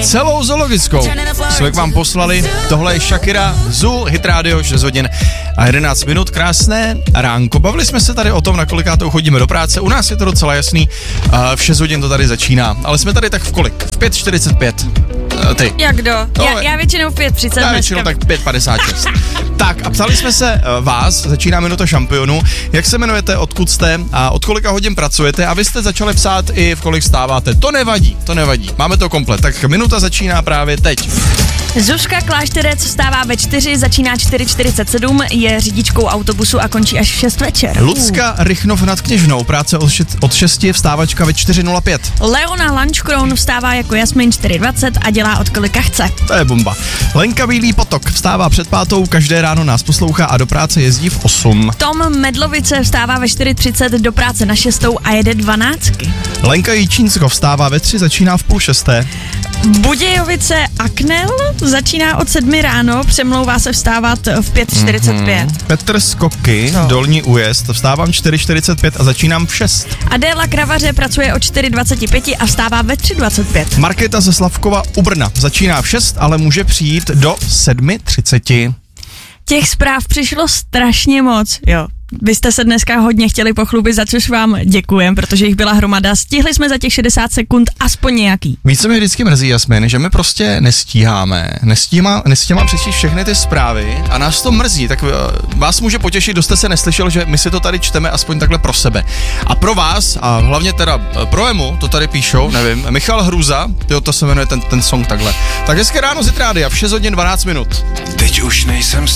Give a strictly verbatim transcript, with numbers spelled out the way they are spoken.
celou zoologickou jsme k vám poslali. Tohle je Shakira, Zul, Hit Radio, šest hodin a jedenáct minut, krásné ránko. Bavili jsme se tady o tom, na kolikátou chodíme do práce, u nás je to docela jasný, v šest hodin to tady začíná, ale jsme tady tak v kolik? V pět čtyřicet pět. Ty. Jak kdo? No, já, já většinou v pět třicet. Já většinou tak pět padesát šest. Tak a ptali jsme se uh, vás, začíná minuta šampionu, jak se jmenujete, odkud jste a od kolika hodin pracujete a vy jste začali psát i v kolik vstáváte. To nevadí, to nevadí, máme to komplet, tak minuta začíná právě teď. Zuzka Klášterec vstává ve čtyři, začíná čtyři čtyřicet sedm, je řidičkou autobusu a končí až v šest večer. Lucka Rychnov nad Kněžnou, práce od, šest, od šesti, vstávačka ve čtyři nula pět. Leona Lančkroun vstává jako Jasmin čtyři dvacet a dělá od kolika chce. To je bomba. Lenka Bílý Potok vstává před pátou, každé ráno nás poslouchá a do práce jezdí v osm. Tom Medlovice vstává ve čtyři třicet, do práce na šestou a jede dvanáctky. Lenka Jičínsko vstává ve tři, začíná v půl šesté. Budějovice Aknel začíná od sedmi ráno, přemlouvá se vstávat v pět čtyřicet pět. Mm-hmm. Petr Skoky, no. Dolní Újezd, vstávám čtyři čtyřicet pět a začínám v šest. Adéla Kravaře pracuje od čtyři dvacet pět a vstává ve tři dvacet pět. Markéta ze Slavkova u Brna začíná v šest, ale může přijít do sedm třicet. Těch zpráv přišlo strašně moc, jo. Vy jste se dneska hodně chtěli pochlubit, za což vám děkujem, protože jich byla hromada. Stihli jsme za těch šedesát sekund aspoň nějaký. Víc se mi vždycky mrzí, Jasmin, že my prostě nestíháme. Nestíháme, nestíháme přečíst všechny ty zprávy a nás to mrzí. Tak vás může potěšit, kdo jste se neslyšel, že my si to tady čteme aspoň takhle pro sebe. A pro vás, a hlavně teda pro Emu, to tady píšou, nevím, Michal Hruza, jo, to se jmenuje ten, ten song takhle. Tak hezké ráno z Hit Rádia v šest hodin dvanáct minut. Teď už nejsem